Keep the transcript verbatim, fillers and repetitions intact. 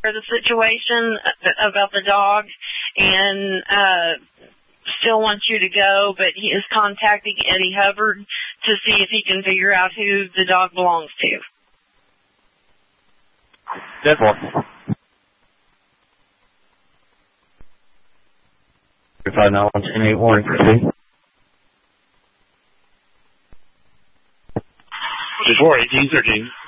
the situation about the dog and uh, still wants you to go, but he is contacting Eddie Hubbard to see if he can figure out who the dog belongs to. Definitely. five nine one ten eight one. Before eighteen thirteen.